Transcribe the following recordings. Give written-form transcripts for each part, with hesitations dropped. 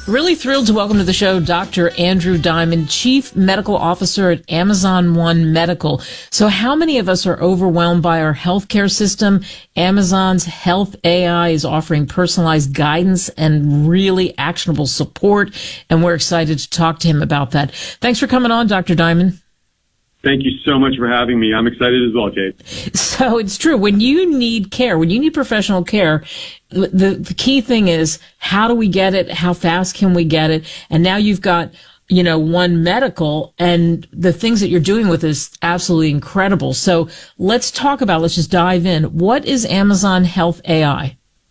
Really thrilled to welcome to the show Dr. Andrew Diamond, Chief Medical Officer at Amazon One Medical. So how many of us are overwhelmed by our healthcare system? Amazon's Health AI is offering personalized guidance and really actionable support, and we're excited to talk to him about that. Thanks for coming on, Dr. Diamond. Thank you so much for having me. I'm excited as well, Kate. So it's true. When you need care, when you need professional care, the key thing is, how do we get it? How fast can we get it? And now you've got, One Medical, and the things that you're doing with is absolutely incredible. So let's just dive in. What is Amazon Health AI?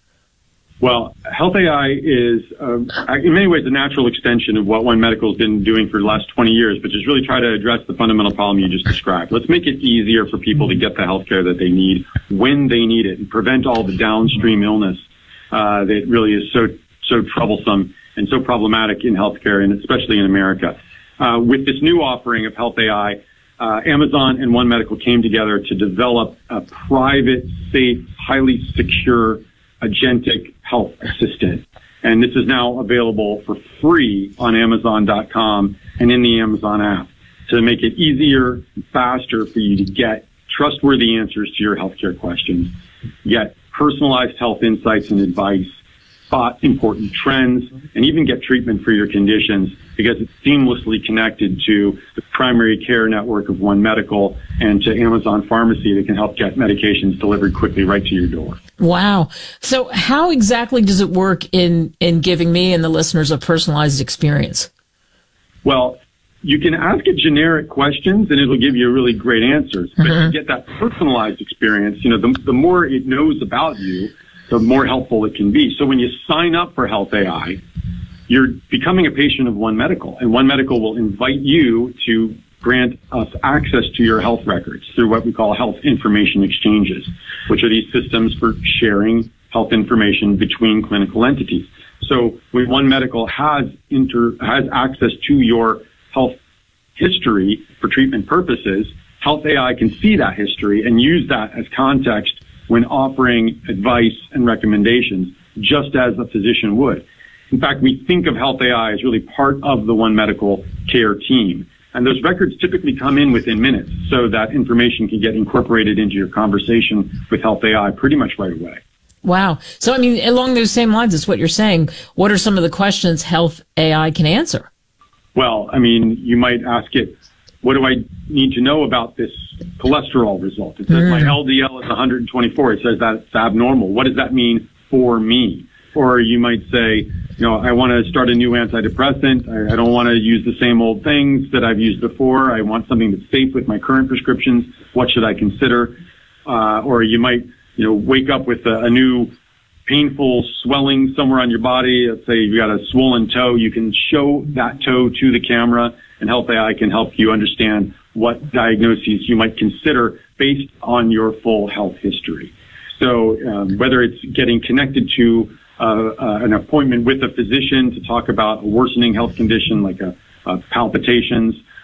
Well, Health AI is, in many ways, a natural extension of what One Medical has been doing for the last 20 years, but just really try to address the fundamental problem you just described. Let's make it easier for people to get the healthcare that they need when they need it and prevent all the downstream illness that really is so troublesome and so problematic in healthcare, and especially in America. With this new offering of Health AI, Amazon and One Medical came together to develop a private, safe, highly secure agentic health assistant. And this is now available for free on Amazon.com and in the Amazon app to make it easier and faster for you to get trustworthy answers to your healthcare questions, get personalized health insights and advice, spot important trends, and even get treatment for your conditions because it's seamlessly connected to the primary care network of One Medical and to Amazon Pharmacy that can help get medications delivered quickly right to your door. Wow. So how exactly does it work in giving me and the listeners a personalized experience? Well, you can ask it generic questions and it'll give you really great answers. But to get that personalized experience, the more it knows about you, the more helpful it can be. So when you sign up for Health AI, you're becoming a patient of One Medical, and One Medical will invite you to grant us access to your health records through what we call health information exchanges, which are these systems for sharing health information between clinical entities. So when One Medical has access to your health history for treatment purposes, Health AI can see that history and use that as context when offering advice and recommendations, just as a physician would. In fact, we think of Health AI as really part of the One Medical care team. And those records typically come in within minutes, so that information can get incorporated into your conversation with Health AI pretty much right away. Wow. So, along those same lines, it's what you're saying. What are some of the questions Health AI can answer? Well, you might ask it, what do I need to know about this cholesterol result? It says my LDL is 124. It says that's abnormal. What does that mean for me? Or you might say, I want to start a new antidepressant. I don't want to use the same old things that I've used before. I want something that's safe with my current prescriptions. What should I consider? Or you might, wake up with a new painful swelling somewhere on your body. Let's say you've got a swollen toe. You can show that toe to the camera, and Health AI can help you understand what diagnoses you might consider based on your full health history. So whether it's getting connected to an appointment with a physician to talk about a worsening health condition like palpitations,